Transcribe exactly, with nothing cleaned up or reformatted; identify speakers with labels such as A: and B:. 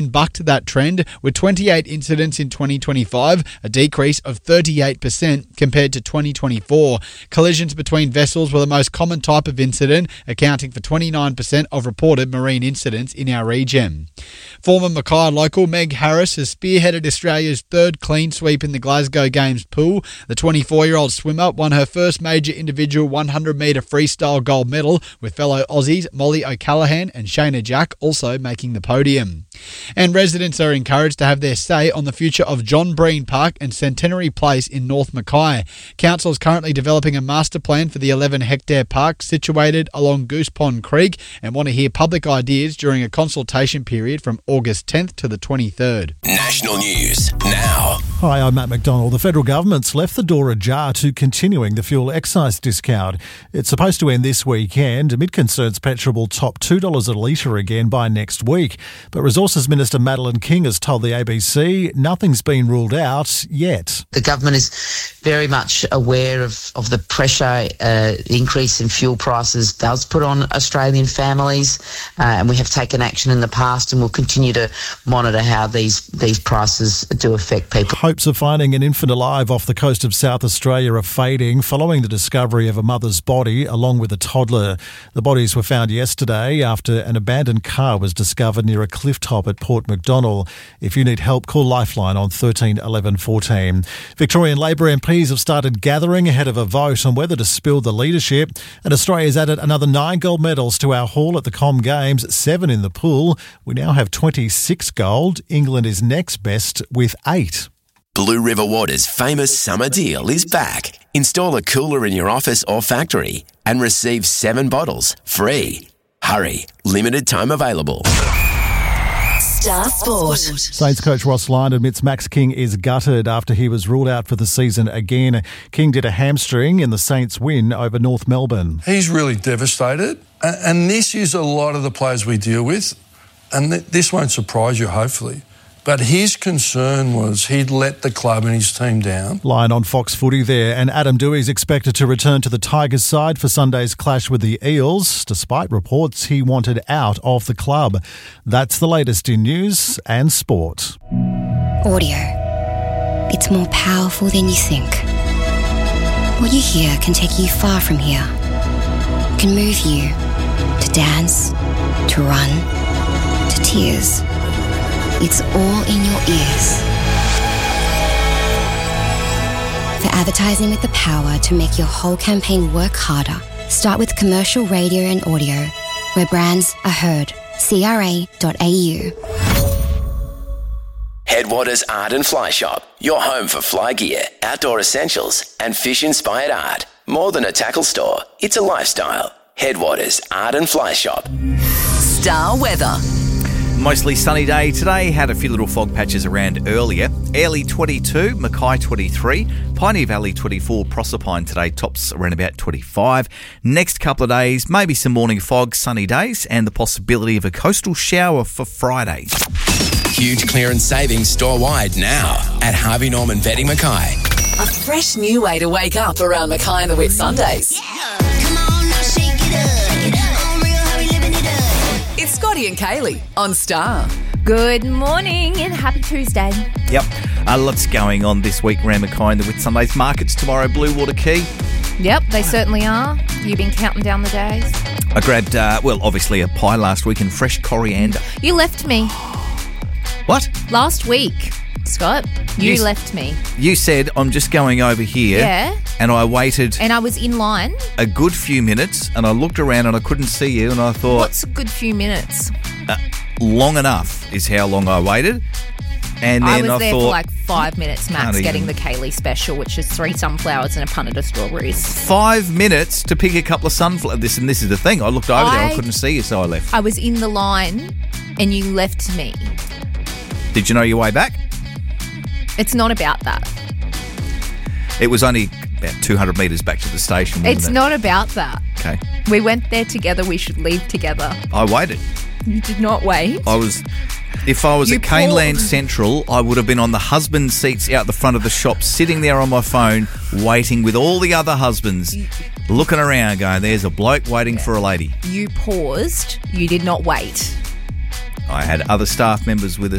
A: bucked that trend with twenty-eight incidents in twenty twenty-five, a decrease of thirty-eight percent compared to twenty twenty-four. Collisions between vessels were the most common type of incident, accounting for twenty-nine percent of reported marine incidents in our region. Former Mackay local Meg Harris has spearheaded Australia's third clean sweep in the Glasgow Games pool. The twenty-four-year-old swimmer won her first major individual one hundred metre freestyle gold medal, with fellow Aussies Molly O'Callaghan and Shayna Jack also making the podium. And residents are encouraged to have their say on the future of John Breen Park and Centenary Place in North Mackay. Council is currently developing a master plan for the eleven hectare park situated along Goose Pond Creek and want to hear public ideas during a consultation period from August tenth to the twenty-third.
B: National News now.
C: Hi, I'm Matt McDonald. The federal government's left the door ajar to continuing the fuel excise discount. It's supposed to end this weekend amid concerns petrol will top two dollars a litre again by next week. But Resources Minister Madeleine King has told the A B C nothing's been ruled out yet.
D: The government is very much aware of, of the pressure uh, the increase in fuel prices does put on Australian families, uh, and we have taken action in the past and will continue to monitor how these, these prices do affect people.
C: Hopes of finding an infant alive off the coast of South Australia are fading following the discovery of a mother's body along with a toddler. The bodies were found yesterday after an abandoned car was discovered near a cliff top at Port MacDonnell. If you need help, call Lifeline on thirteen eleven fourteen. Victorian Labor M Ps have started gathering ahead of a vote on whether to spill the leadership, and Australia's added another nine gold medals to our haul at the Com Games, seven in the pool. We now have twenty-six gold. England is next best with eight.
B: Blue River Water's famous summer deal is back. Install a cooler in your office or factory and receive seven bottles free. Hurry, limited time available.
E: Star Sport.
C: Saints coach Ross Lyon admits Max King is gutted after he was ruled out for the season again. King did a hamstring in the Saints' win over North Melbourne.
F: He's really devastated, and this is a lot of the players we deal with, and this won't surprise you, hopefully. But his concern was he'd let the club and his team down.
C: Lyon on Fox Footy there, and Adam Dewey's expected to return to the Tigers side for Sunday's clash with the Eels, despite reports he wanted out of the club. That's the latest in news and sport.
G: Audio. It's more powerful than you think. What you hear can take you far from here. It can move you to dance, to run, to tears. It's all in your ears. For advertising with the power to make your whole campaign work harder, start with commercial radio and audio, where brands are heard. C R A dot A U.
B: Headwaters Art and Fly Shop, your home for fly gear, outdoor essentials, and fish-inspired art. More than a tackle store, it's a lifestyle. Headwaters Art and Fly Shop.
E: Star weather.
H: Mostly sunny day today, had a few little fog patches around earlier. Airlie twenty-two, Mackay twenty-three, Pioneer Valley twenty-four, Proserpine today tops around about twenty-five. Next couple of days, maybe some morning fog, sunny days, and the possibility of a coastal shower for Friday.
B: Huge clearance savings store-wide now at Harvey Norman Bedding Mackay.
E: A fresh new way to wake up around Mackay and the Whit Sundays.
I: Yeah. Come on now, shake it up. Get up on real, hurry, living it up.
E: It's Scotty and Kaylee on Star.
J: Good morning and happy Tuesday.
H: Yep, uh, lots going on this week around Mackay and the Whit Sundays. Markets tomorrow, Blue Water Quay.
J: Yep, they certainly are. You've been counting down the days.
H: I grabbed, uh, well, obviously a pie last week and fresh coriander.
J: You left me.
H: What?
J: Last week, Scott, you,
H: You-
J: left me.
H: You said, I'm just going over here.
J: Yeah.
H: And I waited
J: And I was in line.
H: a good few minutes and I looked around and I couldn't see you and I thought,
J: What's a good few minutes?
H: uh, long enough is how long I waited. And
J: I
H: then
J: was
H: I,
J: there
H: thought,
J: for like five minutes max
H: Can't
J: getting
H: even-
J: the Kaylee special, which is three sunflowers and a punnet of strawberries.
H: five minutes to pick a couple of sunflowers. This and this is the thing. I looked over there, I
J: I-
H: couldn't see you, so I left.
J: I was in the line and you left me.
H: Did you know your way back?
J: It's not about that.
H: It was only about two hundred metres back to the station, wasn't
J: It's
H: it?
J: not about that.
H: Okay.
J: We went there together. We should leave together.
H: I waited.
J: You did not wait.
H: I was... If I was
J: You
H: at Caneland
J: paused.
H: Central, I would have been on the husband seats out the front of the shop, sitting there on my phone, waiting with all the other husbands, looking around going, there's a bloke waiting for a lady.
J: You paused. You did not wait.
H: I had other staff members with us